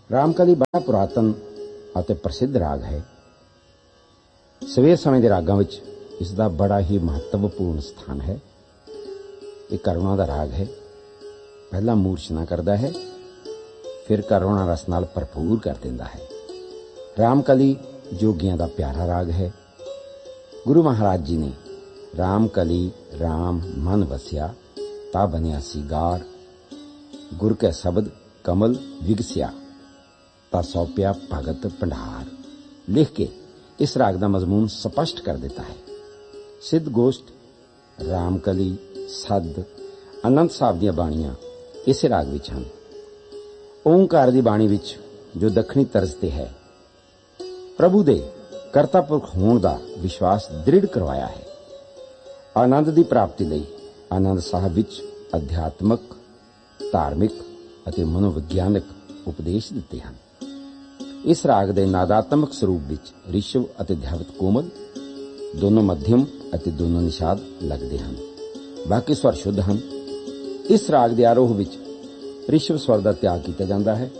ਰਾਮਕਲੀ ਬੜਾ ਪੁਰਾਤਨ ਅਤੇ ਪ੍ਰਸਿੱਧ ਰਾਗ ਹੈ। ਸਵੇਰ ਸਮੇਂ ਦੇ ਰਾਗਾਂ ਵਿੱਚ ਇਸ ਦਾ ਬੜਾ ਹੀ ਮਹੱਤਵਪੂਰਨ ਸਥਾਨ ਹੈ। ਇਹ ਕਰੁਣਾ ਦਾ ਰਾਗ ਹੈ। ਪਹਿਲਾਂ ਮੂਰਛਨਾ ਕਰਦਾ ਹੈ, ਫਿਰ ਕਰੁਣਾ ਰਸ ਨਾਲ ਭਰਪੂਰ ਕਰ ਦਿੰਦਾ ਹੈ। ਰਾਮਕਲੀ ਜੋਗੀਆਂ ਦਾ ਪਿਆਰਾ ਰਾਗ ਹੈ। ਗੁਰੂ ਮਹਾਰਾਜ ਜੀ ਨੇ ਰਾਮਕਲੀ ਰਾਮ ਮਨ ਵਸਿਆ ਤਾ ਬਨਿਆ ਸੀਗਾਰ, ਗੁਰ ਕੈ ਸ਼ਬਦ ਕਮਲ ਵਿਗਸਿਆ ਤਾ ਸੌਪਿਆ ਭਗਤ ਭੰਡਾਰ ਲਿਖ ਕੇ ਇਸ ਰਾਗ ਦਾ ਮਜ਼ਮੂਨ ਸਪਸ਼ਟ ਕਰ ਦਿੱਤਾ ਹੈ। ਸਿੱਧ ਗੋਸ਼ਟ, ਰਾਮਕਲੀ, ਸੱਦ, ਅਨੰਦ ਸਾਹਿਬ ਦੀਆਂ ਬਾਣੀਆਂ ਇਸੇ ਰਾਗ ਵਿੱਚ ਹਨ। ਓਂਕਾਰ ਦੀ ਬਾਣੀ ਵਿੱਚ ਜੋ ਦੱਖਣੀ ਤਰਜ਼ ਤੇ ਹੈ, ਪ੍ਰਭੂ ਦੇ ਕਰਤਾ ਪੁਰਖ ਹੋਣ ਦਾ ਵਿਸ਼ਵਾਸ ਦ੍ਰਿੜ ਕਰਵਾਇਆ ਹੈ। ਆਨੰਦ ਦੀ ਪ੍ਰਾਪਤੀ ਲਈ ਆਨੰਦ ਸਾਹਿਬ ਵਿੱਚ ਅਧਿਆਤਮਕ, ਧਾਰਮਿਕ ਅਤੇ ਮਨੋਵਿਗਿਆਨਕ ਉਪਦੇਸ਼ ਦਿੱਤੇ ਹਨ। ਇਸ ਰਾਗ ਦੇ ਨਾਦਾਤਮਕ ਸਰੂਪ ਵਿੱਚ ਰਿਸ਼ਵ ਅਤੇ ਧੈਵਤ ਕੋਮਲ ਦੋਨੋਂ ਮੱਧਮ ਅਤੇ ਦੋਨੋਂ ਨਿਸ਼ਾਦ ਲੱਗਦੇ ਹਨ। ਬਾਕੀ ਸਵਰ ਸ਼ੁੱਧ ਹਨ। ਇਸ ਰਾਗ ਦੇ ਆਰੋਹ ਵਿੱਚ ਰਿਸ਼ਵ ਸਵਰ ਦਾ ਤਿਆਗ ਕੀਤਾ ਜਾਂਦਾ ਹੈ।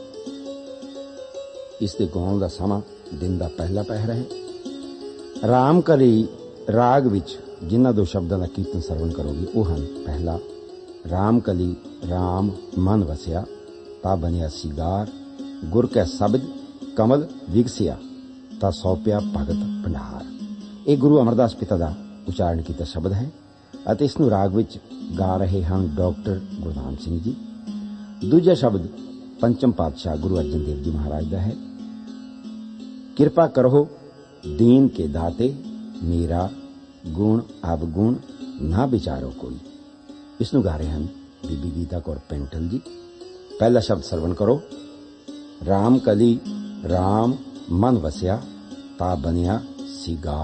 ਇਸ ਦੇ ਗਾਉਣ ਦਾ ਸਮਾਂ ਦਿਨ ਦਾ ਪਹਿਲਾ ਪਹਿਰ ਹੈ। ਰਾਮਕਲੀ ਰਾਗ ਵਿੱਚ ਜਿਨ੍ਹਾਂ ਦੋ ਸ਼ਬਦਾਂ ਦਾ ਕੀਰਤਨ ਸਰਵਣ ਕਰੋਗੇ ਉਹ ਹਨ, ਪਹਿਲਾ ਰਾਮਕਲੀ ਰਾਮ ਮਨ ਵਸਿਆ ਤਾ ਬਨਿਆ ਸੀਗਾਰ, ਗੁਰ ਕੈ ਸ਼ਬਦ ਕਮਲ ਵਿਗਸਿਆ ਤਾ ਸੌਪਿਆ ਭਗਤ ਭੰਡਾਰ। ਇਹ ਗੁਰੂ ਅਮਰਦਾਸ ਪਿਤਾ ਦਾ ਉਚਾਰਨ ਕੀਤਾ ਸ਼ਬਦ ਹੈ ਅਤੇ ਇਸ ਨੂੰ ਰਾਗ ਵਿੱਚ ਗਾ ਰਹੇ ਹਨ ਡਾਕਟਰ ਗੁਰਨਾਮ ਸਿੰਘ ਜੀ। ਦੂਜਾ ਸ਼ਬਦ ਪੰਚਮ ਪਾਤਸ਼ਾਹ ਗੁਰੂ ਅਰਜਨ ਦੇਵ ਜੀ ਮਹਾਰਾਜ ਦਾ ਹੈ। ਕਿਰਪਾ ਕਰੋ ਦੀਨ ਕੇ ਦਾਤੇ, ਮੇਰਾ ਗੁਣ ਅਵਗੁਣ ਨਾ ਵਿਚਾਰੋ ਕੋਈ। ਇਸ ਨੂੰ ਗਾ ਰਹੇ ਹਨ ਬੀਬੀ ਗੀਤਾ ਕੌਰ ਪੈਂਟਲ ਜੀ। ਪਹਿਲਾ ਸ਼ਬਦ ਸਰਵਣ ਕਰੋ। ਰਾਮਕਲੀ ਰਾਮ ਮਨ ਵਸਿਆ ਤਾ ਬਨਿਆ ਸੀਗਾਰ।